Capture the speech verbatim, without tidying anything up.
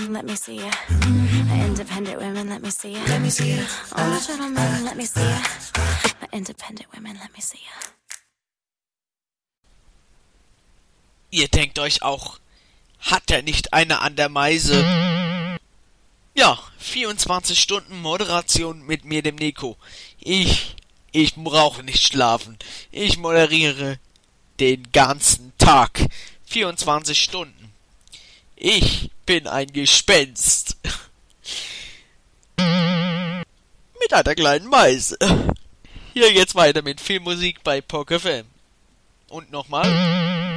women, let me see ya. Independent women, let me see ya. Let me see ya. All the gentlemen, let me see ya. Independent women, let me see ya. Ihr denkt euch auch, hat er nicht eine an der Meise? Ja, vierundzwanzig Stunden Moderation mit mir, dem Nico. Ich, ich brauche nicht schlafen. Ich moderiere den ganzen Tag. vierundzwanzig Stunden. Ich bin ein Gespenst. Mit einer kleinen Meise. Hier geht's weiter mit viel Musik bei P O K F M. Und nochmal.